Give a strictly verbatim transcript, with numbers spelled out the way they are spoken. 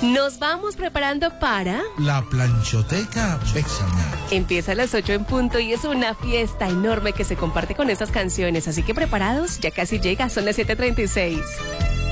Nos vamos preparando para... La Planchoteca Bésame. Empieza a las ocho en punto y es una fiesta enorme que se comparte con estas canciones. Así que preparados, ya casi llega, son las siete treinta y seis.